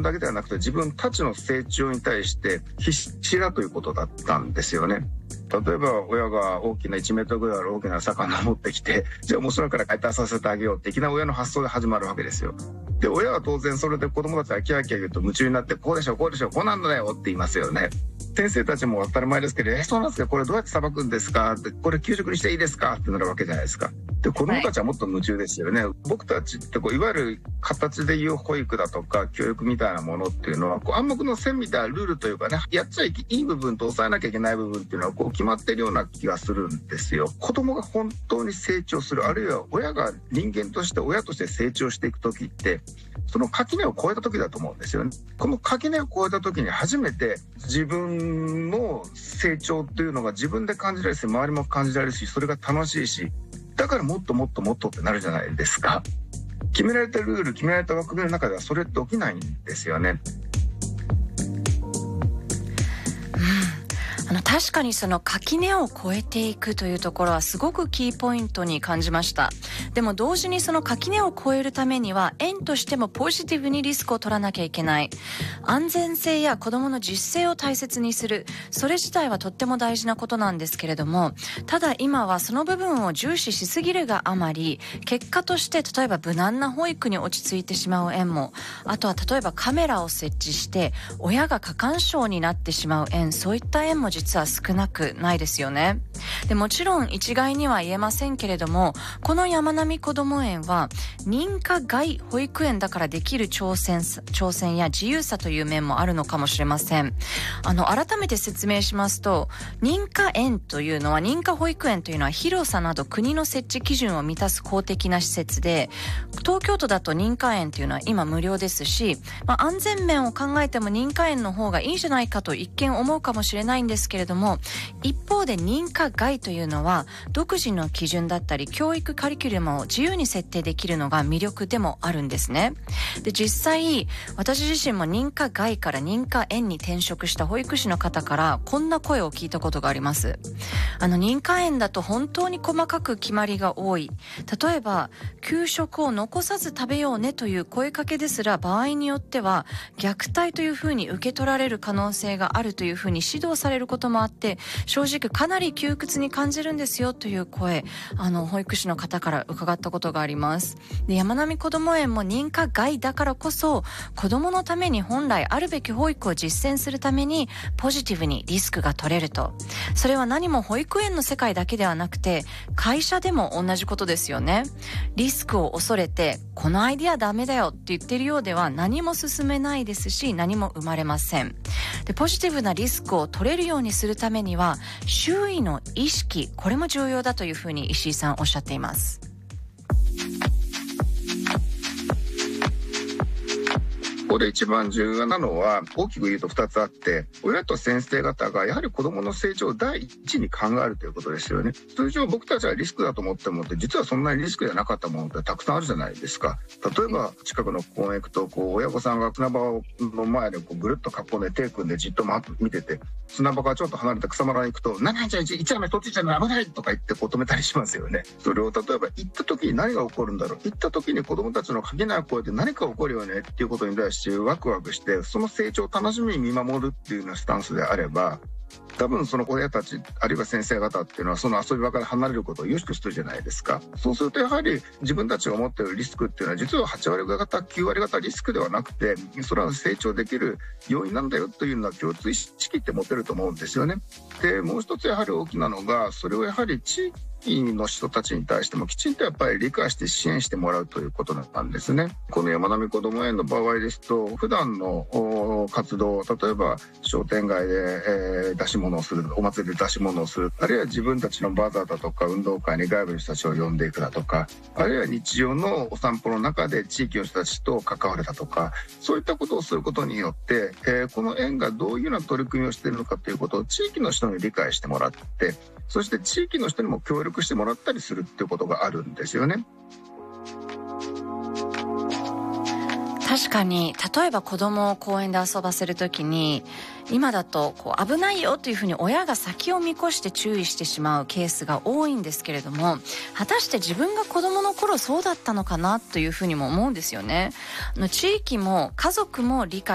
だけではなくて自分たちの成長に対して必死だということだったんですよね。例えば親が大きな1メートルぐらいある大きな魚を持ってきて、じゃあ面白いから解体させてあげようっていきなり親の発想で始まるわけですよ。で親は当然それで子供たちがキャーキャー言うと夢中になって、こうでしょこうでしょこうなんだよって言いますよね。先生たちも当たり前ですけど、そうなんですか、これどうやってさばくんですかって、これ給食にしていいですかってなるわけじゃないですか。で子供たちはもっと夢中ですよね、僕たちっていわゆる形でいう保育だとか教育みたいなものっていうのは暗黙の線みたいなルールというかね、やっちゃいい部分と抑えなきゃいけない部分っていうのは決まってるような気がするんですよ。子供が本当に成長する、あるいは親が人間として親として成長していく時って、その垣根を越えた時だと思うんですよね。この垣根を越えた時に初めて自分の成長っていうのが自分で感じられるし、周りも感じられるし、それが楽しいし、だからもっともっともっとってなるじゃないですか。決められたルール、決められた枠組みの中ではそれって起きないんですよね。 確かにその垣根を越えていくというところはすごくキーポイントに感じました。でも同時にその垣根を越えるためには園としてもポジティブにリスクを取らなきゃいけない。安全性や子どもの自主性を大切にする、それ自体はとっても大事なことなんですけれども、ただ今はその部分を重視しすぎるがあまり、結果として例えば無難な保育に落ち着いてしまう園も、あとは例えばカメラを設置して親が過干渉になってしまう園、そういった園も実は少なくないですよね。でもちろん一概には言えませんけれども、この山並こども園は認可外保育園だからできる挑戦や自由さという面もあるのかもしれません。改めて説明しますと、認可園というのは、認可保育園というのは広さなど国の設置基準を満たす公的な施設で、東京都だと認可園というのは今無料ですし、安全面を考えても認可園の方がいいんじゃないかと一見思うかもしれないんですけれども、一方で認可外というのは独自の基準だったり教育カリキュラムを自由に設定できるのが魅力でもあるんですね。で、実際私自身も認可外から認可園に転職した保育士の方からこんな声を聞いたことがあります。認可園だと本当に細かく決まりが多い。例えば給食を残さず食べようねという声かけですら、場合によっては虐待というふうに受け取られる可能性があるというふうに指導されることもあって、正直かなり窮屈に感じるんですよという声、保育士の方から伺ったことがあります。で、山並こども園も認可外だからこそ、子どものために本来あるべき保育を実践するためにポジティブにリスクが取れると。それは何も保育園の世界だけではなくて、会社でも同じことですよね。リスクを恐れてこのアイディアダメだよって言ってるようでは何も進めないですし、何も生まれません。で、ポジティブなリスクを取れるようにするためには周囲の意識、これも重要だというふうに石井さんおっしゃっています。 ここで一番重要なのは大きく言うと2つあって、親と先生方がやはり子どもの成長を第一に考えるということですよね。通常僕たちはリスクだと思っても実はそんなにリスクじゃなかったものってたくさんあるじゃないですか。例えば近くの公園行くと親御さんが砂場の前でぐるっと囲んで手組んでじっと見てて、砂場からちょっと離れた草むらに行くと何じゃ1枚そっちじゃ危ないとか言って止めたりしますよね。それを例えば行った時に何が起こるんだろう、行った時に子どもたちの垣根を越えて何か起こるよねっていうことに対してワクワクしてその成長を楽しみに見守るっていうようなスタンスであれば、多分その親たちあるいは先生方っていうのはその遊び場から離れることを良しとするじゃないですか。そうするとやはり自分たちが持っているリスクっていうのは実は8割方9割方リスクではなくて、それは成長できる要因なんだよというのは共通意識って持てると思うんですよね。でもう一つやはり大きなのが、それをやはり地域の人たちに対してもきちんとやっぱり理解して支援してもらうということだったんですね。この山並こども園の場合ですと、普段の活動、例えば商店街で、出し物をする、お祭りで出し物をする、あるいは自分たちのバザーだとか運動会に外部の人たちを呼んでいくだとか、あるいは日常のお散歩の中で地域の人たちと関わるだとか、そういったことをすることによって、この園がどういうような取り組みをしているのかということを地域の人に理解してもらって、そして地域の人にも協力してもらったりするっていうことがあるんですよね。 確かに、例えば子供を公園で遊ばせるときに、今だと危ないよというふうに親が先を見越して注意してしまうケースが多いんですけれども、果たして自分が子供の頃そうだったのかなというふうにも思うんですよね。地域も家族も理解